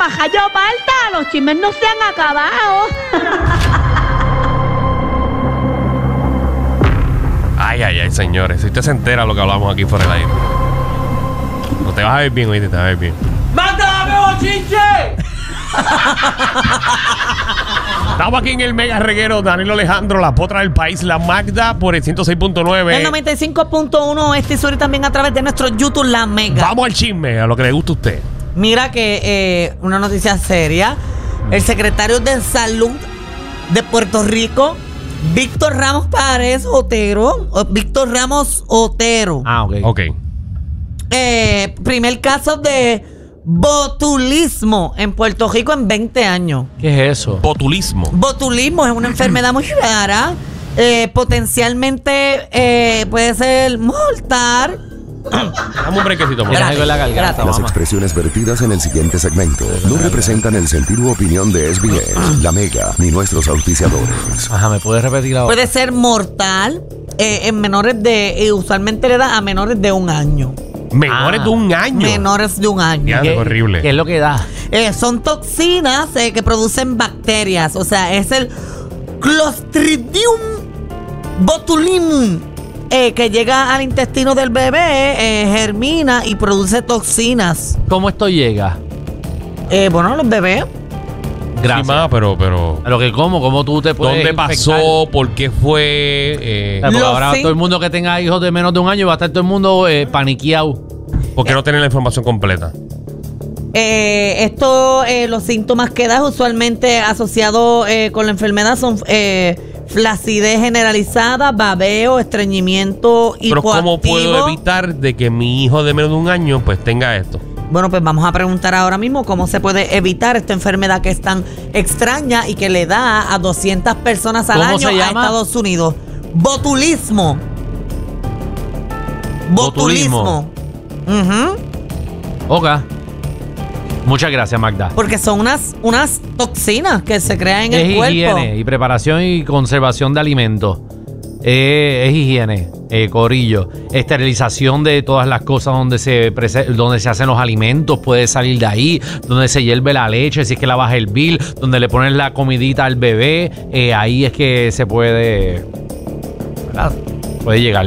maja yo parta, los chismes no se han acabado. Ay, señores. Si usted se entera lo que hablamos aquí fuera del aire. No te vas a ver bien, oíste, te vas a ver bien. ¡Mándame, bochinche! Estamos aquí en el mega reguero. Danilo Alejandro, la potra del país, la Magda, por el 106.9. El 95.1 este sur y también a través de nuestro YouTube, La Mega. Vamos al chisme, a lo que le gusta a usted. Mira que una noticia seria. El secretario de Salud de Puerto Rico, Víctor Ramos Otero. Ah, ok. Ok. Primer caso de botulismo en Puerto Rico en 20 años. ¿Qué es eso? Botulismo. Botulismo es una enfermedad muy rara. Potencialmente puede ser mortal. Dame un brequecito, Tienes algo en la garganta, Las mamá. expresiones vertidas en el siguiente segmento no representan el sentir u opinión de SBS, La Mega, ni nuestros auspiciadores. Ajá, ¿me puedes repetir ahora? Puede ser mortal en menores de... usualmente le da a menores de 1 año. Menores de 1 año. Menores de 1 año. Ya, ¿Qué, horrible. ¿Qué es lo que da? Son toxinas que producen bacterias. O sea, es el Clostridium botulinum que llega al intestino del bebé, germina y produce toxinas. ¿Cómo esto llega? Bueno, los bebés. Gracias. Sí, ma, pero A lo que ¿cómo tú te puedes ¿dónde infectar? pasó? ¿Por qué fue? Porque Los ahora todo el mundo que tenga hijos de menos de 1 año va a estar todo el mundo paniqueado. ¿Por qué no tienen la información completa? Los síntomas que da usualmente asociados con la enfermedad son flacidez generalizada, babeo, estreñimiento, Pero ¿cómo puedo hipoactivo. evitar de que mi hijo de menos de 1 año pues tenga esto? Bueno, pues vamos a preguntar ahora mismo cómo se puede evitar esta enfermedad que es tan extraña y que le da a 200 personas al ¿Cómo año se a llama? Estados Unidos. Botulismo. Botulismo. Ujú. Ok. Muchas gracias, Magda. Porque son unas toxinas que se crean en Es el cuerpo. higiene y preparación y conservación de alimentos. Es higiene, corillo. Esterilización de todas las cosas donde se hacen los alimentos. Puede salir de ahí. Donde se hierve la leche, si es que la vas a hervir. Donde le pones la comidita al bebé. Ahí es que se puede... ¿verdad? Puede llegar.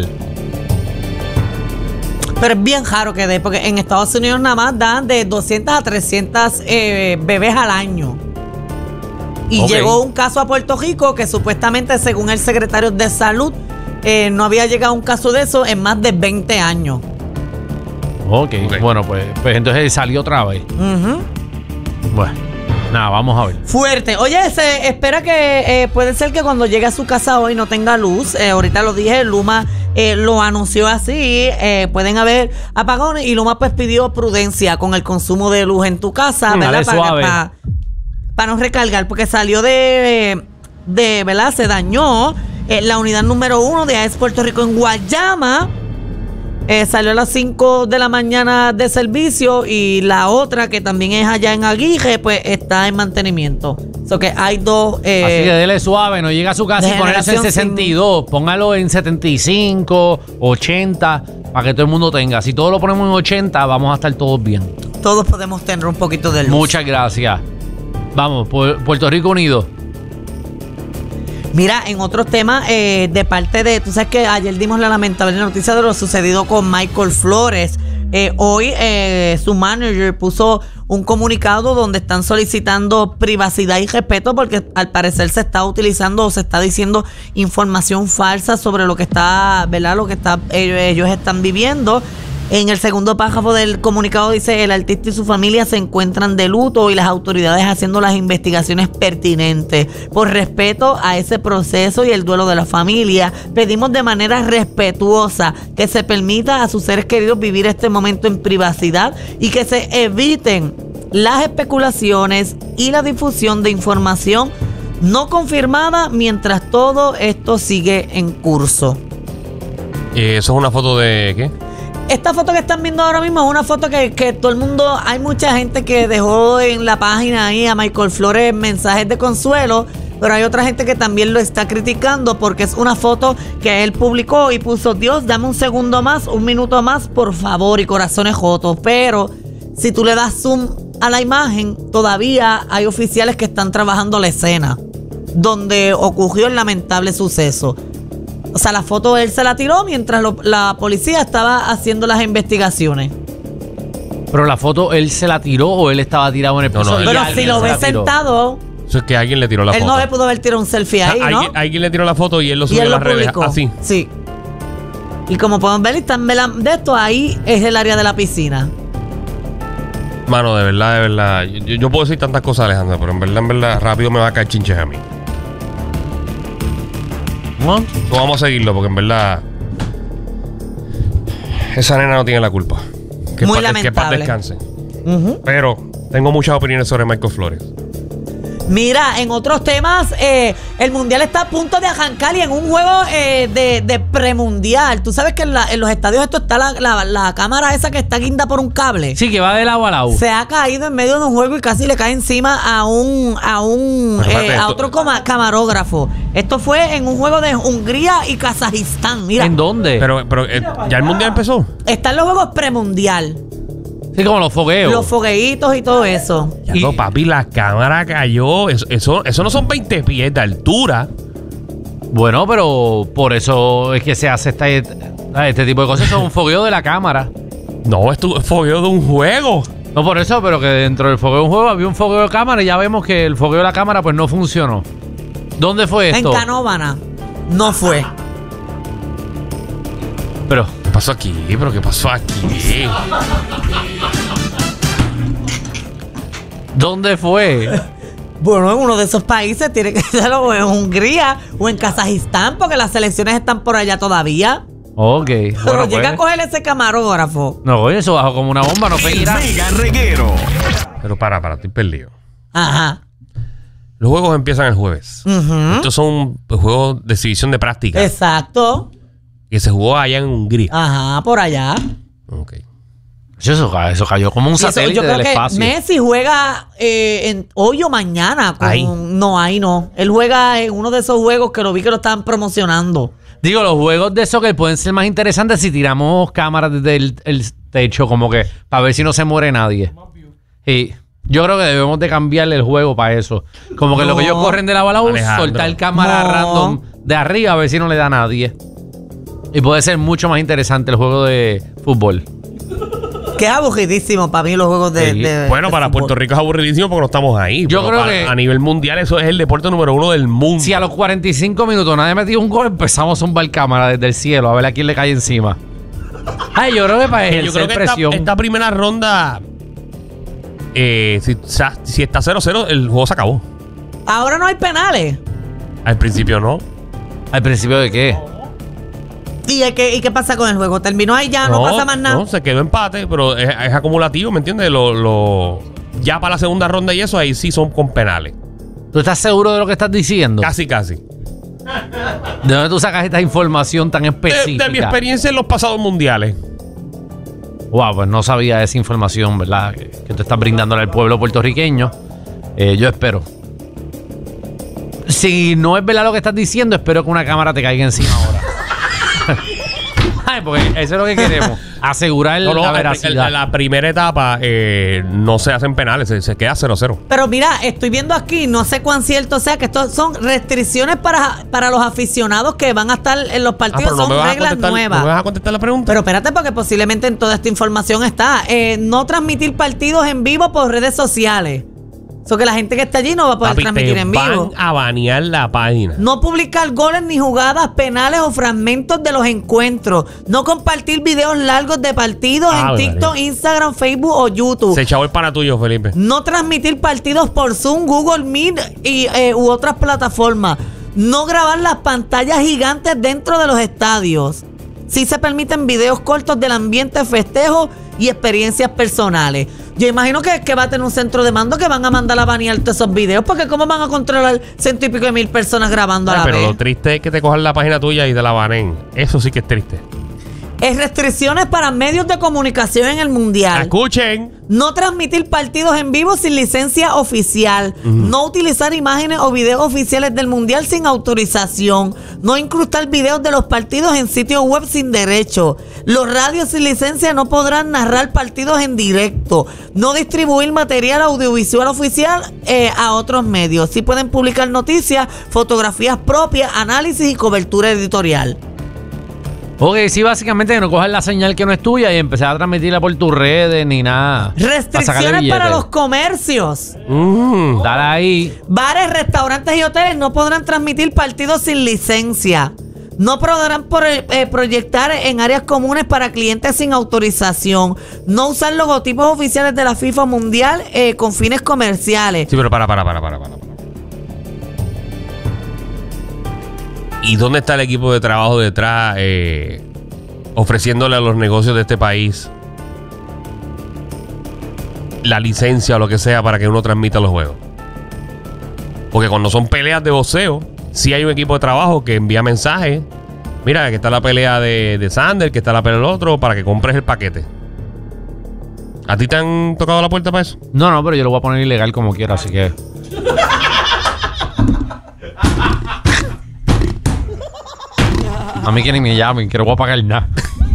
Pero es bien raro que dé, porque en Estados Unidos nada más dan de 200 a 300 bebés al año. Y Ok. llegó un caso a Puerto Rico que supuestamente, según el secretario de Salud, no había llegado un caso de eso en más de 20 años. Ok. Bueno, pues entonces salió otra vez. Ujú. Bueno, nada, vamos a ver. Fuerte. Oye, se espera que puede ser que cuando llegue a su casa hoy no tenga luz. Ahorita lo dije, Luma lo anunció así. Pueden haber apagones y Luma pues pidió prudencia con el consumo de luz en tu casa, Dale ¿verdad? suave. Para no recargar, porque salió de ¿verdad? Se dañó la unidad número 1 de AES Puerto Rico en Guayama. Salió a las 5 de la mañana de servicio y la otra, que también es allá en Aguije, pues está en mantenimiento. So que hay dos... Así que dele suave, no llega a su casa de y ponerse en generación 62. Póngalo en 75, 80, para que todo el mundo tenga. Si todos lo ponemos en 80, vamos a estar todos bien. Todos podemos tener un poquito de luz. Muchas gracias. Vamos, Puerto Rico unido. Mira, en otros temas, de parte de... Tú sabes que ayer dimos la lamentable noticia de lo sucedido con Michael Flores. Hoy su manager puso un comunicado donde están solicitando privacidad y respeto porque al parecer se está utilizando o se está diciendo información falsa sobre lo que está, ¿verdad? Lo que está ellos están viviendo. En el segundo párrafo del comunicado dice: el artista y su familia se encuentran de luto y las autoridades haciendo las investigaciones pertinentes. Por respeto a ese proceso y el duelo de la familia, pedimos de manera respetuosa que se permita a sus seres queridos vivir este momento en privacidad y que se eviten las especulaciones y la difusión de información no confirmada mientras todo esto sigue en curso. ¿Eso es una foto de qué? Esta foto que están viendo ahora mismo es una foto que todo el mundo, hay mucha gente que dejó en la página ahí a Michael Flores mensajes de consuelo, pero hay otra gente que también lo está criticando porque es una foto que él publicó y puso: Dios, dame un segundo más, un minuto más, por favor, y corazones jotos. Pero si tú le das zoom a la imagen, todavía hay oficiales que están trabajando la escena donde ocurrió el lamentable suceso. O sea, la foto él se la tiró mientras la policía estaba haciendo las investigaciones. Pero la foto, ¿él se la tiró o él estaba tirado en el piso? No, Pero alguien si lo se ve la tiró? sentado, Eso es que alguien le tiró la él foto. no le pudo haber tirado un selfie ahí, ¿no? Alguien le tiró la foto y él lo Y subió él a lo las redes. publicó. Así. Sí. Y como podemos ver, están de esto, ahí es el área de la piscina. Mano, de verdad. Yo puedo decir tantas cosas, Alejandra, pero en verdad, rápido me va a caer chinches a mí. ¿No? No vamos a seguirlo porque en verdad esa nena no tiene la culpa. Muy Que paz lamentable. descanse. Ujú. Pero tengo muchas opiniones sobre Michael Flores. Mira, en otros temas, el mundial está a punto de arrancar y en un juego de premundial. Tú sabes que en los estadios esto está la cámara esa que está guinda por un cable. Sí, que va de lado a lado. Se ha caído en medio de un juego y casi le cae encima a otro camarógrafo. Esto fue en un juego de Hungría y Kazajistán. Mira, ¿En dónde? Pero ya el mundial empezó. están los juegos premundial. Sí, como los fogueos. Los fogueitos y todo eso. Ya no, papi, la cámara cayó. Eso no son 20 pies de altura. Bueno, pero por eso es que se hace este tipo de cosas. Son un fogueo de la cámara. No, esto fogueo de un juego. No por eso, pero que dentro del fogueo de un juego había un fogueo de cámara y ya vemos que el fogueo de la cámara pues no funcionó. ¿Dónde fue esto? En Canóvana. No fue. Pero, ¿Qué pasó aquí? ¿Pero qué pasó aquí? ¿dónde fue? Bueno, en uno de esos países tiene que ser o en Hungría o en Kazajistán, porque las selecciones están por allá todavía. Ok. Pero Bueno, llega a pues. coger ese camarógrafo. No, oye, eso bajó como una bomba, no fue El Irán. Mega Reguero. Pero para, estoy perdido. Ajá. Los juegos empiezan el jueves. Ujú. Estos son juegos de exhibición de práctica. Exacto. Que se jugó allá en Hungría. Ajá, por allá. Ok. Eso cayó como un Y eso, satélite yo creo del que espacio. Messi juega hoy o mañana. Ahí. No, ahí no. Él juega en uno de esos juegos que lo vi que lo estaban promocionando. Digo, los juegos de soccer pueden ser más interesantes si tiramos cámaras desde el techo, como que para ver si no se muere nadie. Y yo creo que debemos de cambiarle el juego para eso. Como que lo que ellos corren de la bala, Alejandro. soltar cámara No. random de arriba a ver si no le da a nadie. Y puede ser mucho más interesante el juego de fútbol. Que es aburridísimo para mí los juegos de. Sí. Bueno, de para fútbol. Puerto Rico es aburridísimo porque no estamos ahí. Yo Pero creo que- a nivel mundial eso es el deporte número 1 del mundo. Si a los 45 minutos nadie metió un gol, empezamos a zumbar cámara desde el cielo a ver a quién le cae encima. Ay, yo creo que para Yo ejercer creo que presión. esta primera ronda, si está 0-0, el juego se acabó. Ahora no hay penales. Al principio no. ¿Al principio de qué? ¿Y qué pasa con el juego? ¿Terminó ahí ya? ¿No pasa más nada? No, se quedó empate, pero es acumulativo, ¿me entiendes? Ya para la segunda ronda y eso, ahí sí son con penales. ¿Tú estás seguro de lo que estás diciendo? Casi. ¿De dónde tú sacas esta información tan específica? De mi experiencia en los pasados mundiales. Wow, pues no sabía esa información, ¿verdad? Que tú estás brindándole al pueblo puertorriqueño. Yo espero. Si no es verdad lo que estás diciendo, espero que una cámara te caiga encima ahora. Ay, porque eso es lo que queremos. Asegurar la veracidad. La primera etapa no se hacen penales, se queda 0-0. Pero mira, estoy viendo aquí, no sé cuán cierto sea, que esto son restricciones para los aficionados que van a estar en los partidos, son reglas nuevas. ¿No me vas a contestar la pregunta? Pero espérate, porque posiblemente en toda esta información está no transmitir partidos en vivo por redes sociales. Eso que la gente que está allí no va a poder Papi, transmitir te en van vivo. a banear la página. No publicar goles ni jugadas penales o fragmentos de los encuentros. No compartir videos largos de partidos en Ave TikTok, María. Instagram, Facebook o YouTube. Se echó el pana tuyo, Felipe. No transmitir partidos por Zoom, Google Meet u otras plataformas. No grabar las pantallas gigantes dentro de los estadios. Sí se permiten videos cortos del ambiente, festejos y experiencias personales. Yo imagino que va a tener un centro de mando que van a mandar a banear todos esos videos, porque ¿cómo van a controlar 100 y pico de mil personas grabando a la Pero vez? lo triste es que te cojan la página tuya y te la banen. Eso sí que es triste. Restricciones para medios de comunicación en el Mundial. Escuchen. No transmitir partidos en vivo sin licencia oficial. No utilizar imágenes o videos oficiales del Mundial sin autorización. No incrustar videos de los partidos en sitios web sin derecho. Los radios sin licencia no podrán narrar partidos en directo. No distribuir material audiovisual oficial a otros medios. Sí pueden publicar noticias, fotografías propias, análisis y cobertura editorial. Ok, sí, básicamente que no cojas la señal que no es tuya y empezar a transmitirla por tus redes ni nada. Restricciones para los comercios. Dale ahí. Bares, restaurantes y hoteles no podrán transmitir partidos sin licencia. No podrán proyectar en áreas comunes para clientes sin autorización. No usar logotipos oficiales de la FIFA Mundial con fines comerciales. Sí, pero para. ¿Y dónde está el equipo de trabajo detrás ofreciéndole a los negocios de este país la licencia o lo que sea para que uno transmita los juegos? Porque cuando son peleas de boxeo, sí hay un equipo de trabajo que envía mensajes. Mira, que está la pelea de Sander, que está la pelea del otro, para que compres el paquete. ¿A ti te han tocado la puerta para eso? No, pero yo lo voy a poner ilegal como quiera, así que... A mí que ni me llamen, que no voy a pagar nada.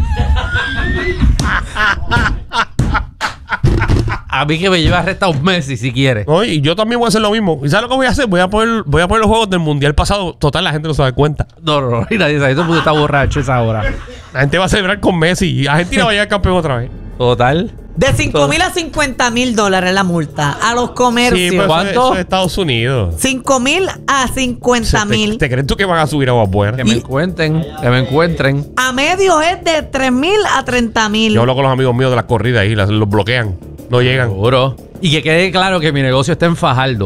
A mí que me lleva resta un mes si quiere. No, y yo también voy a hacer lo mismo. ¿Y sabes lo que voy a hacer? Voy a poner los juegos del Mundial pasado. Total, la gente no se da cuenta. No, y nadie sabe. Eso porque está borracho esa hora. La gente va a celebrar con Messi y Argentina va a llegar campeón otra vez. Total. De $5,000 a $50,000 la multa a los comercios. Sí, pero ¿cuánto? Eso es Estados Unidos. $5,000 a $50,000. ¿Te crees tú que van a subir a buena? Que me encuentren. A medios es de $3,000 a $30,000. Yo hablo con los amigos míos de las corridas y los bloquean. No llegan. Seguro. Y que quede claro que mi negocio está en Fajardo.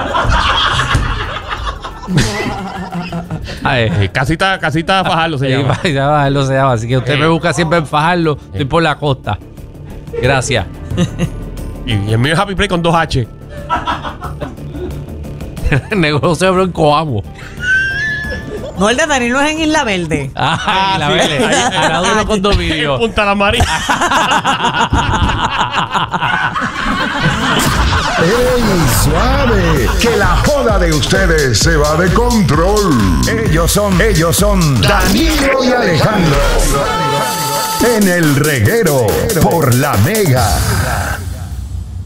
Casita Fajardo se llama. Fajardo se llama. Así que usted me busca siempre en Fajardo. Estoy por la costa. Gracias. Y el mío es Happy Play con 2H. El negocio de en Coamo. No, el de Danilo es en Isla Verde. La Verde. Al lado de los condominios. En Punta La María. ¡Ey, suave! Que la joda de ustedes se va de control. Ellos son Danilo y Alejandro. En el reguero por La Mega.